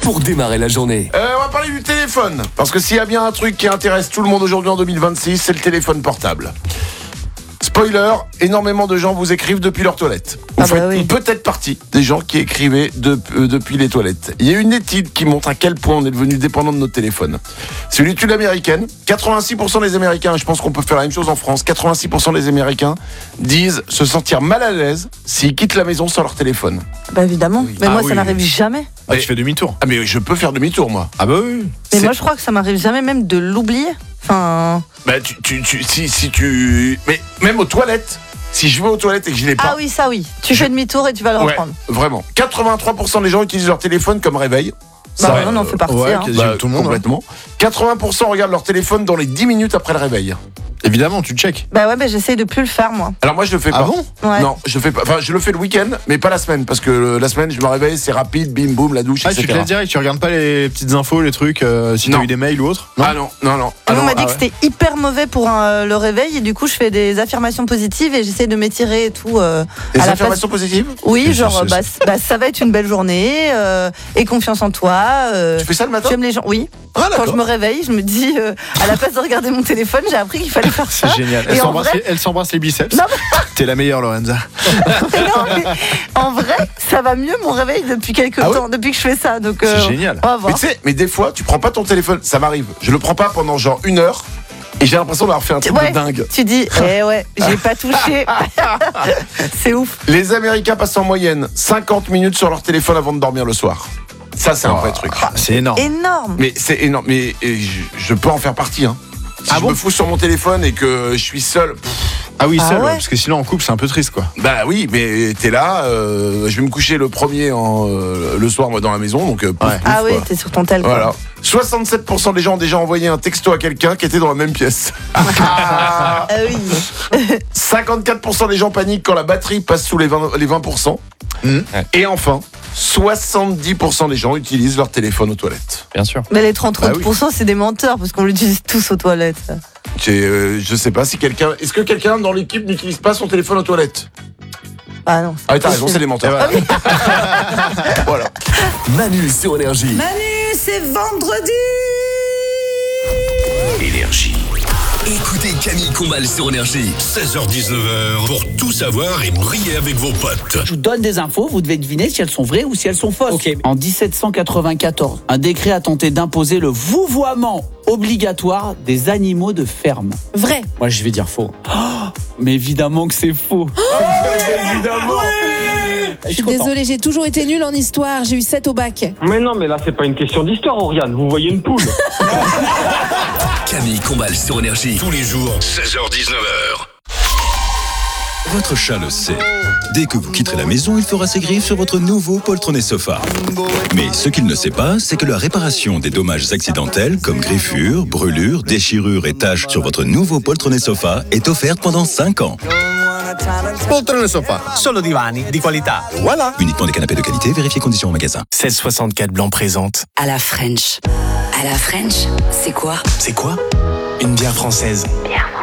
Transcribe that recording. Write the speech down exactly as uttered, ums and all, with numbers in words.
pour démarrer la journée. Euh, on va parler du téléphone. Parce que s'il y a bien un truc qui intéresse tout le monde aujourd'hui en deux mille vingt-six, c'est le téléphone portable. Spoiler, énormément de gens vous écrivent depuis leur toilette. Vous Ah faites bah oui. peut-être partie des gens qui écrivaient de, euh, depuis les toilettes. Il y a une étude qui montre à quel point on est devenu dépendant de notre téléphone. C'est une étude américaine. quatre-vingt-six pour cent des Américains, et je pense qu'on peut faire la même chose en France, quatre-vingt-six pour cent des Américains disent se sentir mal à l'aise s'ils quittent la maison sans leur téléphone. Bah évidemment. Mais Ah moi, oui. ça n'arrive jamais. Ah, Mais- tu fais demi-tour. Ah mais je peux faire demi-tour moi. Ah bah oui. Mais C'est- moi, je crois que ça m'arrive jamais même de l'oublier. Enfin. Bah tu, tu, tu, si, si tu... Mais même aux toilettes, si je vais aux toilettes et que je l'ai pas... Ah oui, ça oui. Tu fais demi-tour et tu vas le Ouais, reprendre. vraiment. quatre-vingt-trois pour cent des gens utilisent leur téléphone comme réveil. Bah, Ça, on en fait partie. ouais, hein. quasi- tout le monde, complètement. quatre-vingts pour cent regardent leur téléphone dans les dix minutes après le réveil. Évidemment, tu check. Bah ouais, bah j'essaye de plus le faire, moi. Alors moi je le fais Ah pas. bon Ouais. Non, je le fais pas. Enfin, je le fais le week-end, mais pas la semaine, parce que euh, la semaine je me réveille, c'est rapide, bim boum, la douche, Ah, tu te et cetera. laisses direct, tu regardes pas les petites infos, les trucs, euh, si Non. t'as eu des mails ou autre. Ah non, non, non. Et Ah on non, m'a dit ah que ouais. c'était hyper mauvais pour un- le réveil et du coup je fais des affirmations positives et j'essaie de m'étirer et tout. euh, Des à la affirmations positives. Oui, C'est- genre c'est- bah, c- bah, ça va être une belle journée, euh, aie confiance en toi. euh, Tu fais ça le matin? J'aime les gens. Oui. Ah Quand d'accord. je me réveille, je me dis euh, à la place de regarder mon téléphone, j'ai appris qu'il fallait faire ça. C'est génial. Et Elle en s'embrasse, vrai- les, elle s'embrasse les biceps. Non, T'es la meilleure, Lorenza. Non, mais en vrai, ça va mieux mon réveil depuis quelques Ah ouais temps, depuis que je fais ça. Donc euh, C'est génial. on va Mais voir. tu sais, mais des fois tu prends pas ton téléphone, ça m'arrive. Je le prends pas pendant genre une heure et j'ai l'impression d'avoir fait un truc Ouais, de dingue. tu dis, eh ouais, j'ai pas touché. C'est ouf. Les Américains passent en moyenne cinquante minutes sur leur téléphone avant de dormir le soir. Ça c'est un vrai truc. Ah, c'est énorme. Énorme. Mais c'est énorme. Mais et je, je peux en faire partie. Hein. Si Ah je bon me fous sur mon téléphone et que je suis seul, pff, Ah oui, Ah seul, ouais. ouais, parce que sinon en couple c'est un peu triste quoi. bah oui, mais t'es là. euh, je vais me coucher le premier en, euh, le soir moi dans la maison, donc euh, pouf, Ouais. pouf, Ah oui, quoi. t'es sur ton tel. quoi. Voilà. soixante-sept pour cent des gens ont déjà envoyé un texto à quelqu'un qui était dans la même pièce. Ah oui. cinquante-quatre pour cent des gens paniquent quand la batterie passe sous les vingt, les vingt pour cent. Mhm. Et enfin, soixante-dix pour cent des gens utilisent leur téléphone aux toilettes. Bien sûr. Mais les trente Bah oui. pour cent, c'est des menteurs parce qu'on l'utilise tous aux toilettes. J'ai, euh, je sais pas si quelqu'un. Est-ce que quelqu'un dans l'équipe n'utilise pas son téléphone aux toilettes? Ah non. Ah oui, t'as raison, c'est des menteurs. Et voilà. Voilà. Manu sur Énergie. Manu, c'est vendredi. Énergie. Écoutez Camille Combal sur Énergie. seize heures dix-neuf heures pour tout savoir et briller avec vos potes. Je vous donne des infos, vous devez deviner si elles sont vraies ou si elles sont fausses. Ok. En dix-sept cent quatre-vingt-quatorze, un décret a tenté d'imposer le vouvoiement obligatoire des animaux de ferme. Vrai. Moi, je vais dire faux. Oh, mais évidemment que c'est faux. Évidemment. Je suis désolée, j'ai toujours été nulle en histoire. J'ai eu sept au bac. Mais non, mais là, c'est pas une question d'histoire, Oriane. Vous voyez une poule. Camille Combal sur Énergie. Tous les jours, seize heures dix-neuf heures. Votre chat le sait. Dès que vous quitterez la maison, il fera ses griffes sur votre nouveau poltronné sofa. Mais ce qu'il ne sait pas, c'est que la réparation des dommages accidentels, comme griffures, brûlures, déchirures et taches sur votre nouveau poltronné sofa, est offerte pendant cinq ans. Poltrone sofa, solo divani di qualità. Voilà. Uniquement des canapés de qualité, vérifiez conditions en magasin. seize soixante-quatre Blanc présente. À la French. À la French, c'est quoi? C'est quoi? Une bière française. Bière